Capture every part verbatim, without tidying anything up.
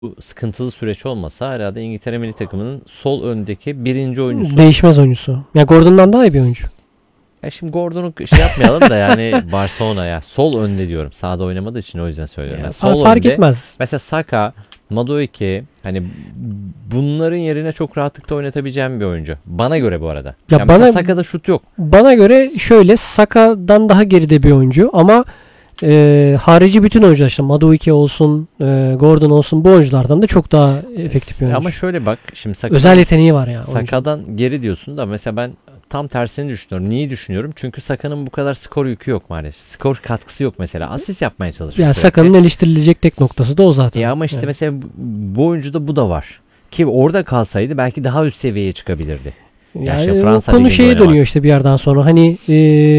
Bu sıkıntılı süreç olmasa herhalde İngiltere milli takımının sol öndeki birinci oyuncusu. Değişmez oyuncusu. Ya Gordon'dan daha iyi bir oyuncu. Ya şimdi Gordon'u şey yapmayalım da yani Barcelona'ya sol önde diyorum. Sağda oynamadığı için o yüzden söylüyorum. Ya, Yani sol fark önde. etmez. Mesela Saka, Madueke hani bunların yerine çok rahatlıkla oynatabileceğim bir oyuncu. Bana göre bu arada. Ya Ya bana mesela Saka'da şut yok. bana göre şöyle Saka'dan daha geride bir oyuncu ama e, harici bütün oyuncular işte Madueke olsun, e, Gordon olsun bu oyunculardan da çok daha efektif bir oyuncu. Ama şöyle bak şimdi Saka, Özel yeteneği var ya. oyuncunun. Saka'dan geri diyorsun da mesela ben tam tersini düşünüyorum. Niye düşünüyorum? Çünkü Saka'nın bu kadar skor yükü yok maalesef. Skor katkısı yok mesela. Asist yapmaya çalışıyor. Yani sürekli. Saka'nın eleştirilecek tek noktası da o zaten. Ya ama işte Evet. mesela bu- bu oyuncuda bu da var. Ki orada kalsaydı belki daha üst seviyeye çıkabilirdi. Yani işte o Fransa konu Ligi'nde şeye oynamak. dönüyor işte bir yerden sonra. Hani e,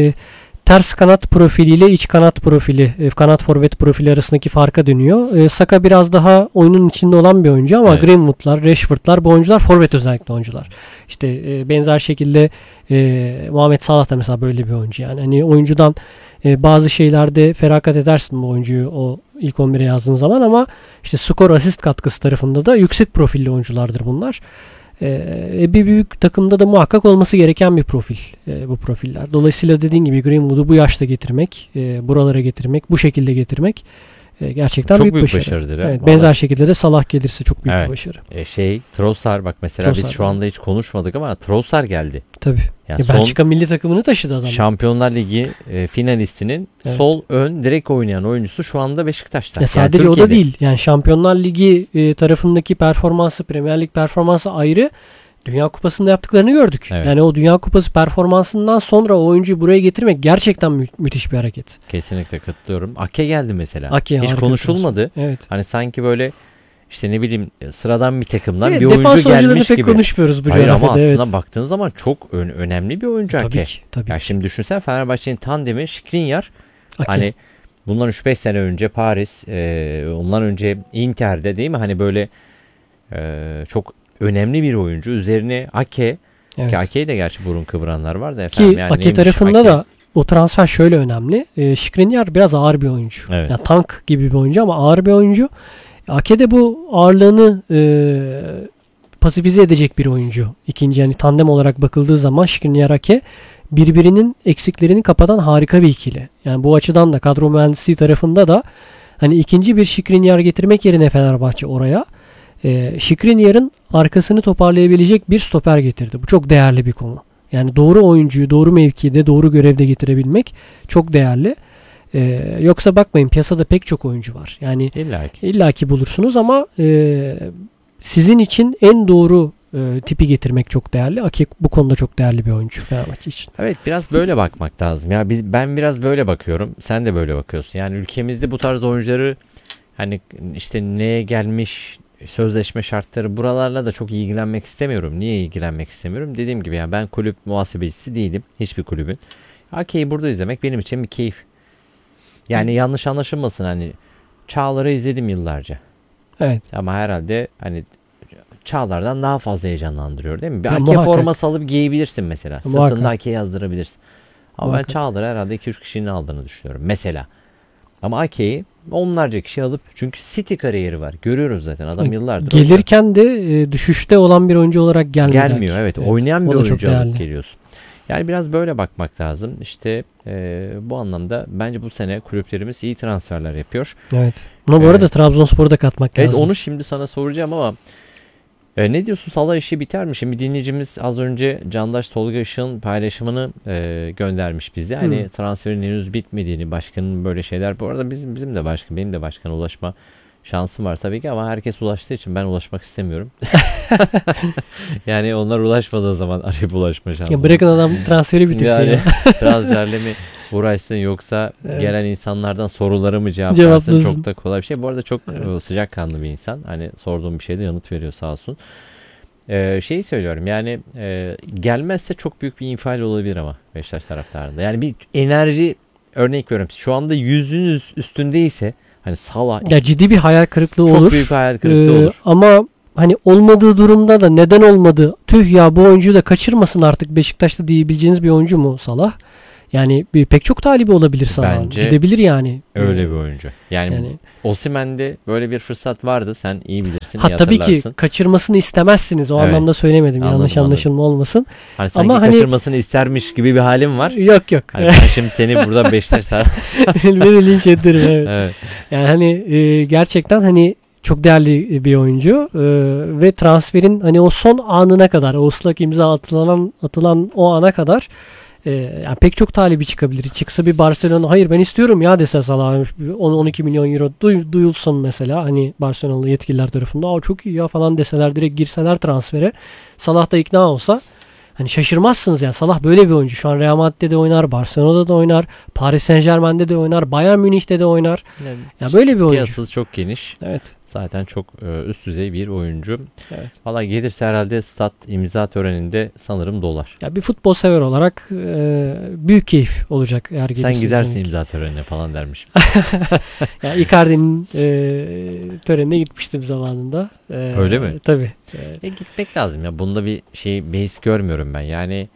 ters kanat profiliyle iç kanat profili, e, kanat forvet profili arasındaki farka dönüyor. E, Saka biraz daha oyunun içinde olan bir oyuncu ama Evet. Greenwood'lar, Rashford'lar bu oyuncular forvet özellikle oyuncular. İşte e, benzer şekilde e, Muhammed Salah da mesela böyle bir oyuncu. Yani hani oyuncudan e, bazı şeylerde feragat edersin bu oyuncuyu o ilk on bire yazdığın zaman ama işte skor asist katkısı tarafında da yüksek profilli oyunculardır bunlar. Ee, bir büyük takımda da muhakkak olması gereken bir profil e, bu profiller. Dolayısıyla dediğin gibi Greenwood'u bu yaşta getirmek, e, buralara getirmek, bu şekilde getirmek e, gerçekten Çok büyük, büyük başarı. başarıdır. Evet, Vallahi. benzer şekilde de Salah gelirse çok büyük Evet. bir başarı. E, şey Trossard bak mesela Trossard, biz şu anda hiç konuşmadık ama Trossard geldi. Tabii. Yani Ya son Belçika milli takımını taşıdı adam. Şampiyonlar Ligi e, finalistinin Evet. sol ön direkt oynayan oyuncusu şu anda Beşiktaş'ta. Ya Yani sadece o da Türkiye'de. değil. Yani Şampiyonlar Ligi e, tarafındaki performansı, Premier Lig performansı ayrı. Dünya Kupası'nda yaptıklarını gördük. Evet. Yani o Dünya Kupası performansından sonra o oyuncuyu buraya getirmek gerçekten mü- müthiş bir hareket. Kesinlikle katılıyorum. Ake geldi mesela. Ake hiç harika bir konuşulmadı. Evet. Hani sanki böyle işte ne bileyim sıradan bir takımdan Evet, bir defans oyuncu oyuncularını gelmiş pek gibi. konuşmuyoruz bu Hayır ama coğrafyada. aslında Evet. baktığın zaman çok ön- önemli bir oyuncu Ake. Tabii ki. Tabii Ya ki. şimdi düşünsen Fenerbahçe'nin tandemi Skriniar. Ake. Hani bundan üç beş sene önce Paris, e, ondan önce Inter'de değil mi? Hani böyle e, çok önemli bir oyuncu. Üzerine Ake. Evet. Ki Ake'yi de gerçi burun kıvıranlar var da efendim. Ki yani Ake neymiş tarafında Ake? da o transfer şöyle önemli. E, Skriniar biraz ağır bir oyuncu. Evet. Yani tank gibi bir oyuncu ama ağır bir oyuncu. Ake de bu ağırlığını e, pasifize edecek bir oyuncu. İkinci yani tandem olarak bakıldığı zaman Skriniar Ake birbirinin eksiklerini kapatan harika bir ikili. Yani bu açıdan da kadro mühendisliği tarafında da hani ikinci bir Skriniar getirmek yerine Fenerbahçe oraya e, Skriniar'ın arkasını toparlayabilecek bir stoper getirdi. Bu çok değerli bir konu. Yani doğru oyuncuyu doğru mevkide doğru görevde getirebilmek çok değerli. Ee, yoksa bakmayın piyasada pek çok oyuncu var. Yani İlla ki. illaki bulursunuz ama e, sizin için en doğru e, tipi getirmek çok değerli. Ake bu konuda çok değerli bir oyuncu Fenerbahçe için. Evet biraz böyle bakmak lazım. Ya biz ben biraz böyle bakıyorum. Sen de böyle bakıyorsun. Yani ülkemizde bu tarz oyuncuları hani işte neye gelmiş sözleşme şartları buralarla da çok ilgilenmek istemiyorum. Niye ilgilenmek istemiyorum? Dediğim gibi yani ben kulüp muhasebecisi değilim. Hiçbir kulübün. Ake'yi burada izlemek benim için bir keyif. Yani yanlış anlaşılmasın hani Çağlar'ı izledim yıllarca. Evet. Ama herhalde hani Çağlar'dan daha fazla heyecanlandırıyor değil mi? Bir Ya Ake muhakkak. forması alıp giyebilirsin mesela. Muhakkak. Sırtında Ake yazdırabilirsin. Ama Muhakkak. ben Çağlar'ı herhalde iki üç kişinin aldığını düşünüyorum. Mesela. Ama Ake'yi onlarca kişi alıp çünkü City kariyeri var. Görüyoruz zaten adam Evet, yıllardır. Gelirken de e, düşüşte olan bir oyuncu olarak gelmedi. gelmiyor. Ake. Evet, oynayan o bir da çok oyuncu alıp değerli. geliyorsun. Yani biraz böyle bakmak lazım. İşte e, bu anlamda bence bu sene kulüplerimiz iyi transferler yapıyor. Evet. Ama bu Evet. arada Trabzonspor'u da katmak Evet lazım. onu şimdi sana soracağım ama e, ne diyorsun Salah işi biter mi? Şimdi dinleyicimiz az önce Candaş Tolga Işık'ın paylaşımını e, göndermiş bize. Hani Hı. transferin henüz bitmediğini, başkanın böyle şeyler. Bu arada bizim bizim de başkan, benim de başkana ulaşma şansım var tabii ki ama herkes ulaştığı için ben ulaşmak istemiyorum. Yani onlar ulaşmadığı zaman arayıp ulaşma şansım Ya var. bırakın adam transferi bitirsin Yani ya. transferle mi uğraşsın yoksa Evet. gelen insanlardan soruları mı cevaplasın Cevaplasın. çok da kolay bir şey. Bu arada çok Evet. e, sıcakkanlı bir insan. Hani sorduğum bir şeyde yanıt veriyor sağ olsun. Ee, şeyi söylüyorum yani e, gelmezse çok büyük bir infial olabilir ama Beşiktaş taraftarında. Yani bir enerji örnek veriyorum. Şu anda yüzün üst- üstündeyse hani Salah Ya ciddi bir hayal kırıklığı çok olur. büyük hayal kırıklığı Ee, olur. Ama hani olmadığı durumda da neden olmadı? Tüh ya bu oyuncuyu da kaçırmasın artık Beşiktaş'ta diyebileceğiniz bir oyuncu mu Salah? Yani bir, pek çok talibi olabilir sana. Bence Gidebilir yani. Öyle bir oyuncu. Yani, Yani Osimhen'de böyle bir fırsat vardı. Sen iyi bilirsin, ha iyi tabii ki hatırlarsın. kaçırmasını istemezsiniz. O Evet. anlamda söylemedim. Anladım, Yanlış anladım. anlaşılma olmasın. Hani sanki Ama hani- kaçırmasını istermiş gibi bir halim var. Yok yok. Hani ben şimdi seni burada Beşiktaş tarafı. Beni linç ederim, evet. Evet. Yani hani e, gerçekten hani çok değerli bir oyuncu e, ve transferin hani o son anına kadar, o ıslak imza atılan atılan o ana kadar e, yani pek çok talibi çıkabilir. Çıksa bir Barcelona, hayır ben istiyorum ya dese Salah, on on iki milyon euro duy, duyulsun mesela, hani Barcelonalı yetkililer tarafında, aa çok iyi ya falan deseler, direkt girseler transfere, Salah da ikna olsa, hani şaşırmazsınız yani. Salah böyle bir oyuncu. Şu an Real Madrid'de de oynar, Barcelona'da da oynar, Paris Saint-Germain'de de oynar, Bayern Münih'te de oynar. Ya böyle bir oyuncu. Piyasası çok geniş. Evet. Zaten çok e, üst düzey bir oyuncu. Evet. Valla gelirse herhalde stat imza töreninde sanırım dolar. Ya bir futbol sever olarak e, büyük keyif olacak eğer gelirse. Sen gidersin kesinlikle. imza törenine falan dermiş. Ya Icardi'nin e, törenine gitmiştim zamanında. E, Öyle mi? Tabii. E, E, gitmek lazım ya. Bunda bir şey beis görmüyorum ben. Yani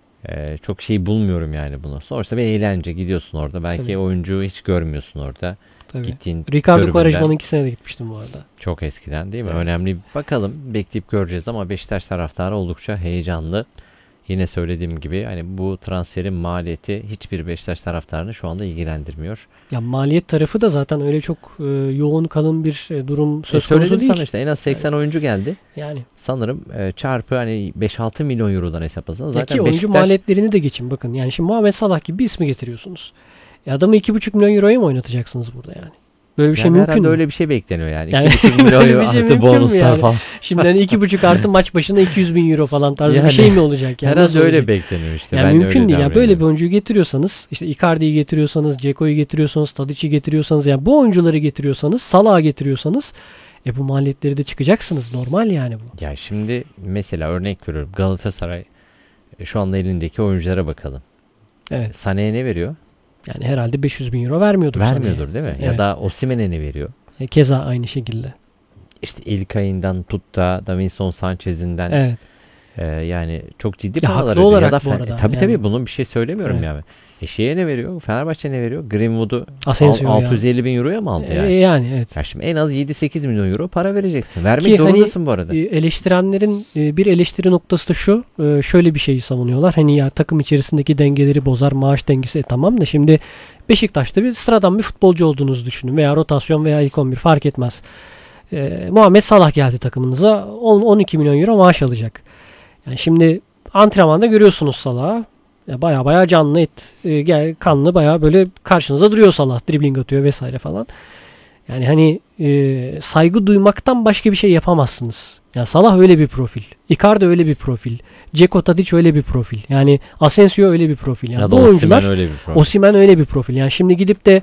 e, çok şey bulmuyorum yani bunu. Sonuçta bir eğlence, gidiyorsun orada. Belki Tabii. oyuncuyu hiç görmüyorsun orada. tabii. Gittiğin Ricardo tribünden Quaresma'nın ikisine de gitmiştim bu arada. çok eskiden değil mi? Evet. Önemli. Bakalım, bekleyip göreceğiz ama Beşiktaş taraftarı oldukça heyecanlı. Yine söylediğim gibi hani bu transferin maliyeti hiçbir Beşiktaş taraftarını şu anda ilgilendirmiyor. Ya maliyet tarafı da zaten öyle çok e, yoğun, kalın bir e, durum E, söz söyledim konusu değil. sana işte en az seksen oyuncu geldi. Yani Sanırım e, çarpı hani beş altı milyon eurodan hesaplasanız ya zaten ki oyuncu Beşiktaş maliyetlerini de geçin. Bakın yani şimdi Muhammed Salah gibi bir ismi getiriyorsunuz. E adamı iki buçuk milyon euroya mı oynatacaksınız burada yani? Böyle bir şey yani mümkün herhalde mü? öyle bir şey bekleniyor yani. Yani iki buçuk milyon öyle euro bir şey artı mümkün mü bonuslar yani? falan. Şimdi hani iki buçuk artı maç başına iki yüz bin euro falan tarzı Yani bir şey mi olacak? Yani Herhalde nasıl öyle olacak? bekleniyor işte. Yani Ben de mümkün öyle değil. Yani böyle bir davranıyorum. oyuncuyu getiriyorsanız, işte Icardi'yi getiriyorsanız, Ceko'yu getiriyorsanız, Tadic'i getiriyorsanız, yani bu oyuncuları getiriyorsanız, Salah'ı getiriyorsanız, e bu maliyetleri de çıkacaksınız. Normal yani bu. Ya şimdi mesela örnek veriyorum, Galatasaray e, şu anda elindeki oyunculara bakalım. Evet. Sané'ye ne veriyor? Yani herhalde beş yüz bin euro vermiyordur sana Vermiyordur yani. değil mi? Ya Evet. da Osimhen'e ne veriyor? E, keza aynı şekilde. İşte İlkay'ından tut da Davinson Sanchez'inden Evet. e, yani çok ciddi Ya paralar haklı ödüyor. olarak ya da bu Fe- arada e, tabii yani. tabii bunun bir şey söylemiyorum Evet. yani. E şeye ne veriyor? Fenerbahçe ne veriyor? Greenwood'u Asensio al- ya. altı yüz elli bin euroya mı aldı E, yani? yani evet. Ya şimdi en az yedi sekiz milyon euro para vereceksin. Vermek Ki hani, zorundasın bu arada. E, eleştirenlerin e, bir eleştiri noktası da şu. e, Şöyle bir şeyi savunuyorlar. Hani ya takım içerisindeki dengeleri bozar, maaş dengesi. E, tamam da şimdi Beşiktaş'ta bir sıradan bir futbolcu olduğunuzu düşünün. Veya rotasyon veya ilk on bir fark etmez. E, Muhammed Salah geldi takımınıza. on on iki milyon euro maaş alacak. Yani şimdi antrenmanda görüyorsunuz Salah'ı. Ya baya baya canlı, et, e, gel, kanlı, baya böyle karşınıza duruyor Salah. Dribbling atıyor vesaire falan. Yani hani e, saygı duymaktan başka bir şey yapamazsınız. Yani Salah öyle bir profil. Icardi öyle bir profil. Dzeko, Tadic öyle bir profil. Yani Asensio öyle bir profil. Yani Ya da bu oyuncular, Osimhen öyle bir problem. Osimhen öyle bir profil. Yani şimdi gidip de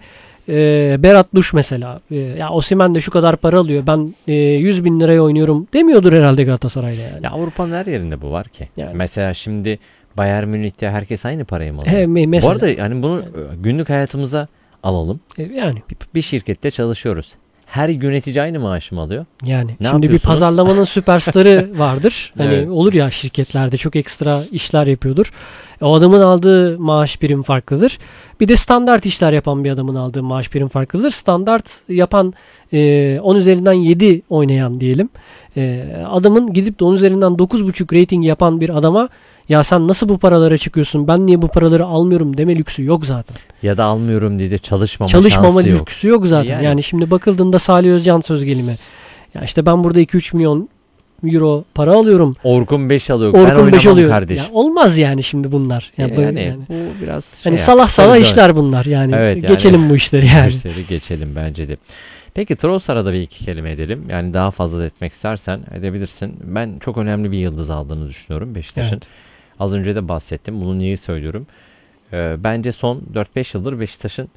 e, Berat Duş mesela, e, ya Osimhen de şu kadar para alıyor, ben e, yüz bin liraya oynuyorum demiyordur herhalde Galatasaray'da yani. Ya Avrupa'nın her yerinde bu var ki. Yani. Mesela şimdi Bayern Münih'te herkes aynı parayı mı alıyor? He, me- mesela. Bu arada yani bunu e, günlük hayatımıza alalım. E, yani Bir, bir şirkette çalışıyoruz. Her yönetici aynı maaşı mı alıyor? Yani Ne şimdi bir yapıyorsunuz? pazarlamanın süperstarı vardır. Hani Evet. olur ya, şirketlerde çok ekstra işler yapıyordur. E, o adamın aldığı maaş birim farklıdır. Bir de standart işler yapan bir adamın aldığı maaş birim farklıdır. Standart yapan e, on üzerinden yedi oynayan diyelim. E, adamın gidip de on üzerinden dokuz buçuk rating yapan bir adama ya sen nasıl bu paralara çıkıyorsun, ben niye bu paraları almıyorum deme lüksü yok zaten. Ya da almıyorum diye de çalışmama, Çalışmama şansı yok. lüksü yok zaten. Yani. Yani. şimdi bakıldığında Salih Özcan söz gelimi. Ya işte ben burada iki üç milyon euro para alıyorum. Orkun beş alıyor. ben Orkun beş oynamam alıyor. kardeş. Ya olmaz yani şimdi bunlar. Ya yani, böyle yani. bu biraz şey Hani ya, salah kısa salah bir işler bunlar yani. Evet, yani. Geçelim bu işleri yani. Dersleri geçelim bence de. Peki Trossard'a da bir iki kelime edelim. Yani daha fazla da etmek istersen edebilirsin. Ben çok önemli bir yıldız aldığını düşünüyorum Beşiktaş'ın. Evet. Az önce de bahsettim. Bunu niye söylüyorum? Ee, bence son dört beş yıldır Beşiktaş'ın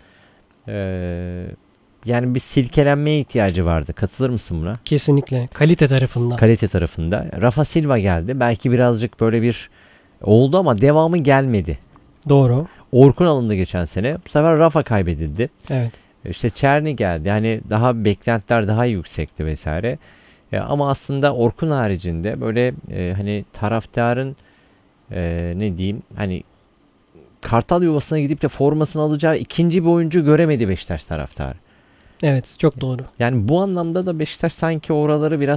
ee, yani bir silkelenmeye ihtiyacı vardı. Katılır mısın buna? Kesinlikle. Kalite tarafından. Kalite tarafında. Rafa Silva geldi. Belki birazcık böyle bir oldu ama devamı gelmedi. Doğru. Orkun alındı geçen sene. Bu sefer Rafa kaybedildi. Evet. İşte Çerni geldi. Yani daha beklentiler daha yüksekti vesaire. E, ama aslında Orkun haricinde böyle e, hani taraftarın e, ne diyeyim hani Kartal Yuvası'na gidip de formasını alacağı ikinci bir oyuncu göremedi Beşiktaş taraftarı. Evet, çok doğru. Yani bu anlamda da Beşiktaş sanki oraları biraz